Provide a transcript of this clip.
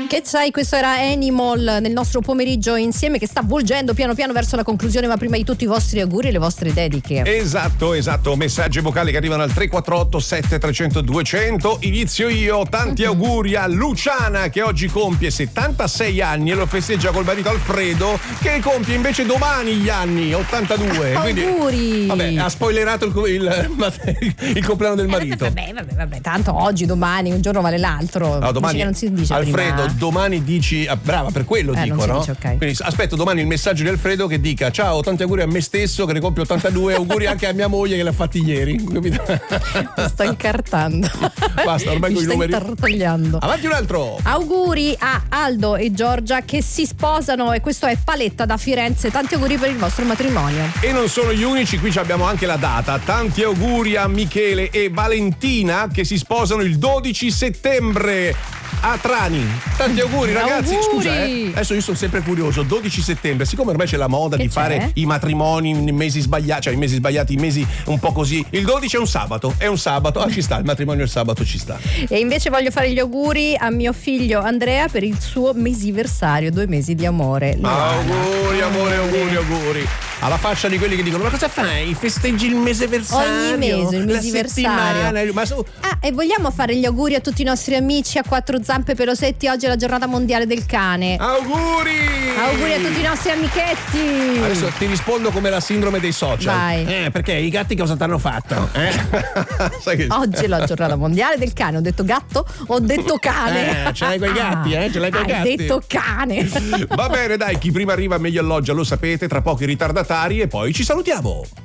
Che sai, questo era Animal nel nostro pomeriggio insieme, che sta volgendo piano piano verso la conclusione, ma prima di tutto i vostri auguri e le vostre dediche. Esatto, messaggi vocali che arrivano al 348 7300 200. Inizio io, tanti auguri a Luciana che oggi compie 76 anni e lo festeggia col marito Alfredo che compie invece domani gli anni 82. Auguri! Vabbè, ha spoilerato il compleanno del marito. Vabbè, tanto oggi, domani, un giorno vale l'altro. No, domani non si dice Alfredo, prima. Domani dici, brava, per quello dico, no? Dice, okay. Quindi aspetto domani il messaggio di Alfredo che dica: ciao, tanti auguri a me stesso che ne compio 82, auguri anche a mia moglie che l'ha fatti ieri. Mi sto incartando. Basta, ormai con i numeri. Intartagliando. Avanti un altro. Auguri a Aldo e Giorgia che si sposano, e questo è Paletta da Firenze. Tanti auguri per il vostro matrimonio. E non sono gli unici, qui abbiamo anche la data. Tanti auguri a Michele e Valentina che si sposano il 12 settembre a Trani. Tanti auguri ragazzi. Auguri. Scusa, adesso io sono sempre curioso. 12 settembre, siccome ormai c'è la moda di fare i matrimoni in mesi sbagliati, cioè i mesi sbagliati, i mesi un po' così. Il 12 è un sabato, ci sta, il matrimonio il sabato ci sta. E invece voglio fare gli auguri a mio figlio Andrea per il suo mesiversario, 2 mesi di amore. Auguri, amore, auguri. Alla faccia di quelli che dicono: ma cosa fai? Festeggi il meseversario? Ogni mese, il mesiversario. E vogliamo fare gli auguri a tutti i nostri amici a quattro zampe pelosetti. Oggi è la giornata mondiale del cane. Auguri a tutti i nostri amichetti. Adesso ti rispondo come la sindrome dei social. Vai. Perché i gatti cosa t'hanno fatto? Sai che... Oggi è la giornata mondiale del cane. Ho detto gatto? Ho detto cane. Ce l'hai con i gatti, ce l'hai con i gatti. Hai detto cane. Va bene, dai, chi prima arriva meglio alloggia, lo sapete. Tra poco i ritardatari e poi ci salutiamo.